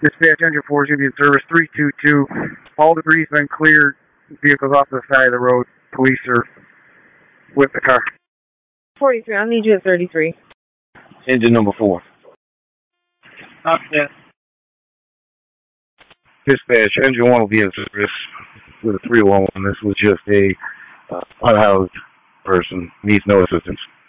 Dispatch engine 4 should be in service 322. All debris has been cleared. Vehicles off to the side of the road. Police are with the car. 43, I'll need you at 33. Engine number 4. Yeah. Dispatch, engine 1 will be in service with a 311. This was just a unhoused person. Needs no assistance.